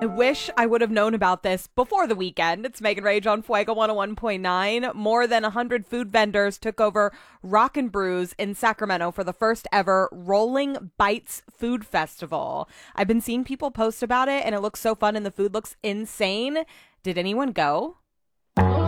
I wish I would have known about this before the weekend. It's Megan Rage on Fuego 101.9. More than 100 food vendors took over Rock and Brews in Sacramento for the first ever Rolling Bites Food Festival. I've been seeing people post about it, and it looks so fun, and the food looks insane. Did anyone go?